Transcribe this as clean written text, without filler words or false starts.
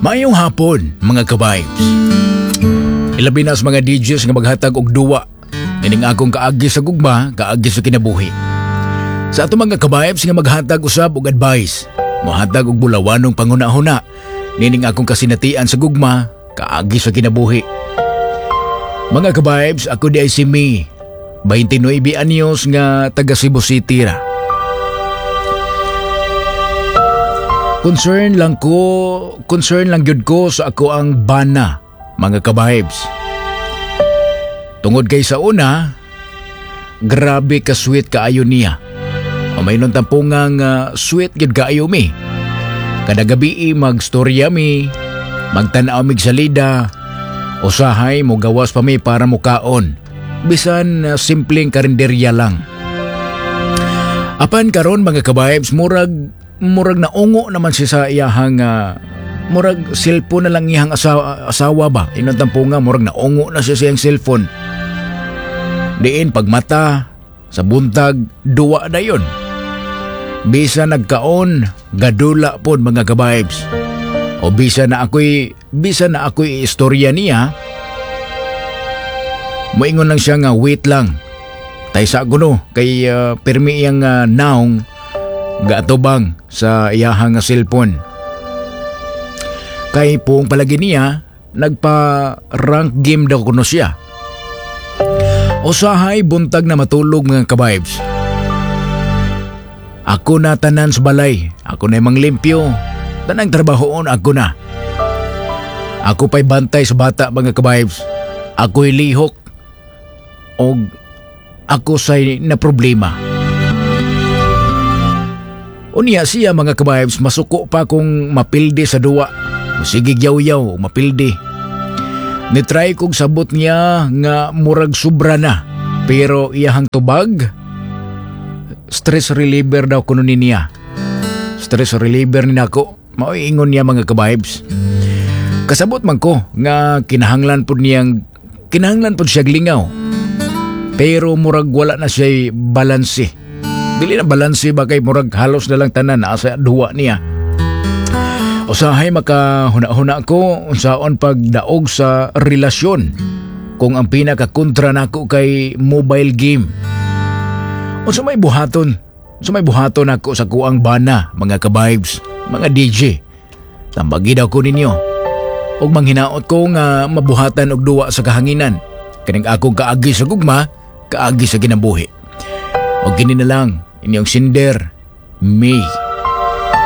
Maayong hapon, mga ka-vibes. Ilabi na sa mga DJs nga maghatag og duwa. Ining akong kaagi sa gugma, kaagi sa kinabuhi. Sa ato mga ka-vibes nga maghatag usab og advice, mohatag og bulawanong panguna-huna. Nining akong kasinatian sa gugma, kaagi sa kinabuhi. Mga ka-vibes, ako di ay si Mi, 29 anyos nga taga Cebu City ra. Concern lang gyud ko sa ako ang bana, mga ka-vibes. Tungod kay sa una, grabe ka sweet kaayo niya. O mayroon tampungang sweet gyud kaayo mi. Kada gabi magstorya mi, magtanaw mig salida, usahay mo gawas pa mi para mukaon. Bisan simpleng karinderya lang. Apan karon mga ka-vibes, murag naungo naman siya sa iyahang murag cellphone na lang iyang asawa ba. Inong tampunga murag naungo na siya sa iyang cellphone. Diin pagmata sa buntag duwa na yun. Bisa nagkaon gadula pod mga ka-vibes. O bisa na ako'y istorya niya. Moingon lang siya nga wait lang. Tay sa guno kay permi iyang naong gaatubang sa iyahang cellphone. Kay pong palagi niya, nagpa-rank game daw kuno siya. Usahay buntag na matulog mga ka-vibes. Ako na tanan sa balay, ako na manglimpyo, tanang trabahoon ako na. Ako pa'y bantay sa bata mga ka-vibes. Ako'y lihok o ako say na problema. Unya siya mga ka-vibes, masuko pa kung mapilde sa duwa. Masigig yaw-yaw, mapilde. Nitry kong sabot niya nga murag sobra na. Pero iyahang tubag, stress reliever daw kuno niya. Stress reliever ni nako. Mauingon niya mga ka-vibes. Kasabot man ko nga kinahanglan po siya glingaw. Pero murag wala na siya balanse. Dili na balanse ba kay murag halos na lang tanan asa duwa niya. Usahay makahuna-huna ko unsaon pagdaog sa relasyon kung ang pinakakontra nako kay mobile game. Unsa may buhaton ako sa kuang bana mga ka-vibes, mga DJ. Tambagi daw ko ninyo. Og manghinaot ko nga mabuhatan og duwa sa kahanginan. Kaning akong kaagi sa gugma, kaagi sa kinabuhi. O gini na lang, inyong sinder, May.